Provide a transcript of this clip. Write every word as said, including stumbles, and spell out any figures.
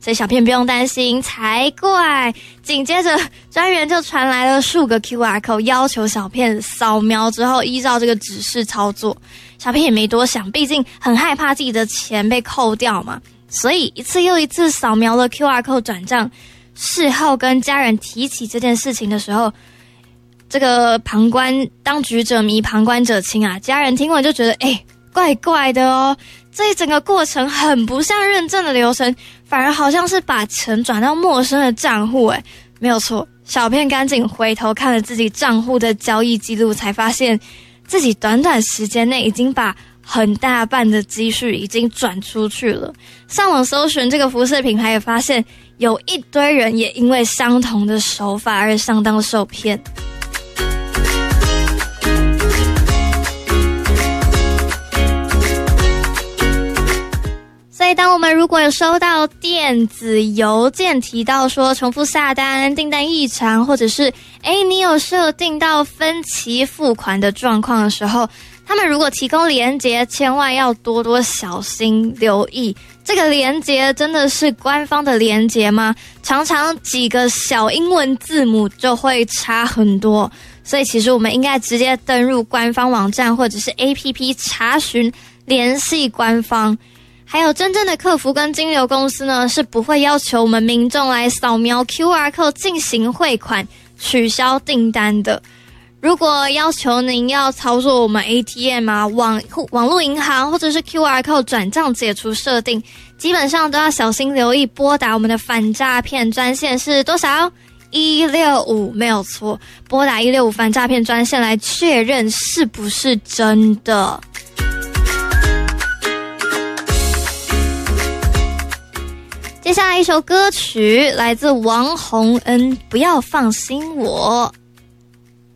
所以小片不用担心才怪。紧接着专员就传来了数个 Q R code， 要求小片扫描之后依照这个指示操作。小片也没多想，毕竟很害怕自己的钱被扣掉嘛，所以一次又一次扫描了 Q R code 转账。事后跟家人提起这件事情的时候，这个旁观当局者迷，旁观者清啊，家人听完就觉得哎、欸，怪怪的哦，这一整个过程很不像认证的流程，反而好像是把钱转到陌生的账户。哎，没有错，小片赶紧回头看了自己账户的交易记录，才发现自己短短时间内已经把很大半的积蓄已经转出去了。上网搜寻这个服饰品牌，也发现有一堆人也因为相同的手法而上当受骗。所以当我们如果有收到电子邮件提到说重复下单、订单异常，或者是诶你有设定到分期付款的状况的时候，他们如果提供连结，千万要多多小心留意。这个连结真的是官方的连结吗？常常几个小英文字母就会差很多，所以其实我们应该直接登入官方网站或者是 A P P 查询，联系官方。还有真正的客服跟金流公司呢，是不会要求我们民众来扫描 Q R code 进行汇款、取消订单的。如果要求您要操作我们 A T M 啊、网网络银行或者是 Q R code 转账解除设定，基本上都要小心留意，拨打我们的反诈骗专线是多少？一六五，没有错，拨打一六五反诈骗专线来确认是不是真的。接下来一首歌曲来自王洪恩，不要放心我。